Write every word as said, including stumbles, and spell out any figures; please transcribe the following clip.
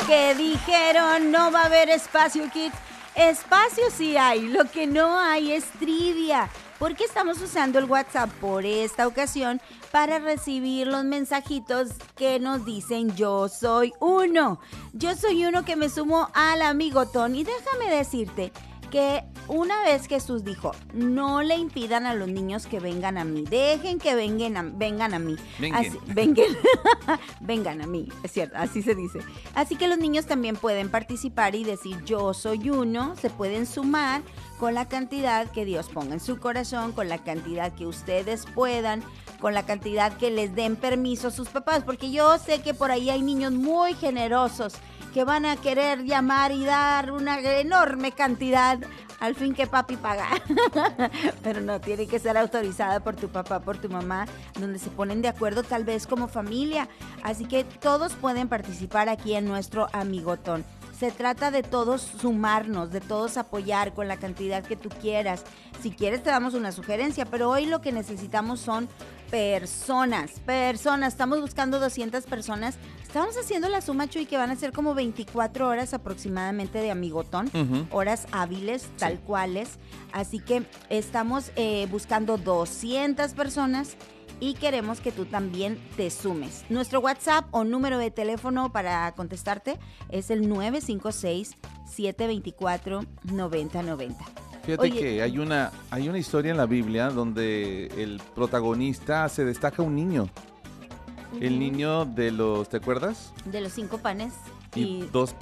que dijeron no va a haber espacio, kids. Espacio sí hay, lo que no hay es trivia, porque estamos usando el WhatsApp por esta ocasión para recibir los mensajitos que nos dicen yo soy uno. Yo soy uno que me sumo al amigotón y déjame decirte que una vez Jesús dijo, no le impidan a los niños que vengan a mí, dejen que vengan a, vengan a mí. Vengan. Así, vengan, vengan a mí, es cierto, así se dice. Así que los niños también pueden participar y decir yo soy uno, se pueden sumar con la cantidad que Dios ponga en su corazón, con la cantidad que ustedes puedan, con la cantidad que les den permiso a sus papás, porque yo sé que por ahí hay niños muy generosos que van a querer llamar y dar una enorme cantidad al fin que papi paga. Pero no, tiene que ser autorizada por tu papá, por tu mamá, donde se ponen de acuerdo tal vez como familia. Así que todos pueden participar aquí en nuestro amigotón. Se trata de todos sumarnos, de todos apoyar con la cantidad que tú quieras. Si quieres te damos una sugerencia, pero hoy lo que necesitamos son personas, personas. Estamos buscando doscientas personas. Estamos haciendo la suma, Chuy, que van a ser como veinticuatro horas aproximadamente de amigotón, uh-huh. horas hábiles, sí. tal cuales. Así que estamos eh, buscando doscientas personas y queremos que tú también te sumes. Nuestro WhatsApp o número de teléfono para contestarte es el nueve cinco seis, siete dos cuatro, nueve cero nueve cero. Fíjate Oye, que hay una, hay una historia en la Biblia donde el protagonista se destaca un niño. Uh-huh. El niño de los, ¿te acuerdas? De los cinco panes. Y, y dos